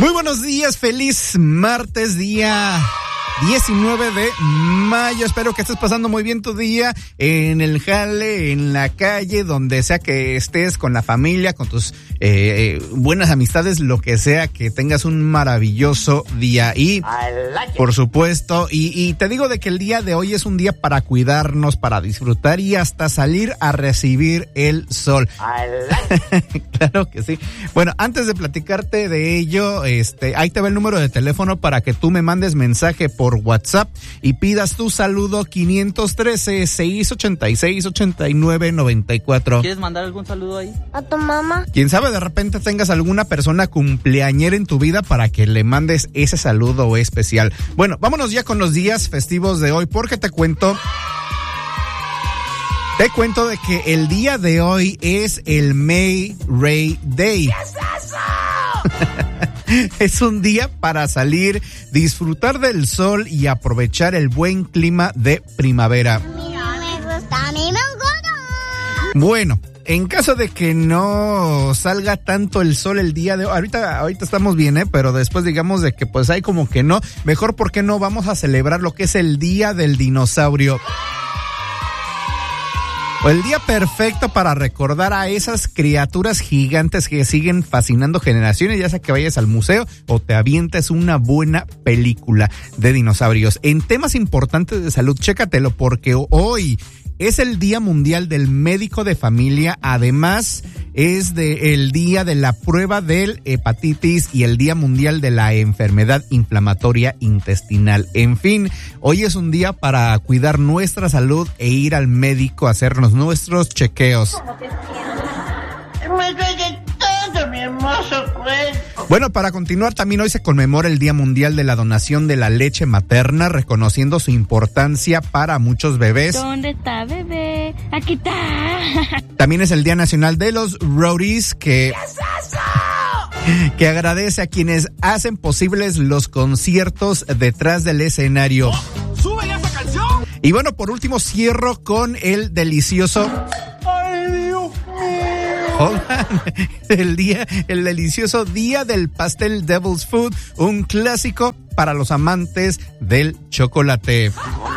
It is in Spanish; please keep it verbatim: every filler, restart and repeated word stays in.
Muy buenos días, feliz martes, día diecinueve de mayo. Espero que estés pasando muy bien tu día en el jale, en la calle, donde sea que estés, con la familia, con tus eh, buenas amistades, lo que sea, que tengas un maravilloso día. Y, por supuesto, y, y te digo de que el día de hoy es un día para cuidarnos, para disfrutar y hasta salir a recibir el sol. Claro que sí. Bueno, antes de platicarte de ello, este, ahí te va el número de teléfono para que tú me mandes mensaje por WhatsApp y pidas tu saludo quinientos trece, seiscientos ochenta y seis, ochenta y nueve, noventa y cuatro. ¿Quieres mandar algún saludo ahí? A tu mamá. Quién sabe, de repente tengas alguna persona cumpleañera en tu vida para que le mandes ese saludo especial. Bueno, vámonos ya con los días festivos de hoy, porque te cuento... Te cuento de que el día de hoy es el May Ray Day. ¿Qué es eso? Es un día para salir, disfrutar del sol y aprovechar el buen clima de primavera. A mí no me gusta, a mí me gusta. Bueno, en caso de que no salga tanto el sol el día de hoy, ahorita, ahorita estamos bien, ¿eh? Pero después digamos de que pues hay como que no, mejor porque no vamos a celebrar lo que es el Día del Dinosaurio. O el día perfecto para recordar a esas criaturas gigantes que siguen fascinando generaciones, ya sea que vayas al museo o te avientes una buena película de dinosaurios. En temas importantes de salud, chécatelo, porque hoy es el Día Mundial del Médico de Familia. Además, es de el día de la prueba del hepatitis y el Día Mundial de la Enfermedad Inflamatoria Intestinal. En fin, hoy es un día para cuidar nuestra salud e ir al médico a hacernos nuestros chequeos. Me duele todo mi hermoso cuerpo. Bueno, para continuar, también hoy se conmemora el Día Mundial de la Donación de la Leche Materna, reconociendo su importancia para muchos bebés. ¿Dónde está, bebé? Aquí está. También es el Día Nacional de los Roadies, que... ¿Qué es eso? que agradece a quienes hacen posibles los conciertos detrás del escenario. Oh, ¡súbele esa canción! Y bueno, por último, cierro con el delicioso... ¡Ay, Dios mío! El día, el delicioso Día del Pastel Devil's Food, un clásico para los amantes del chocolate.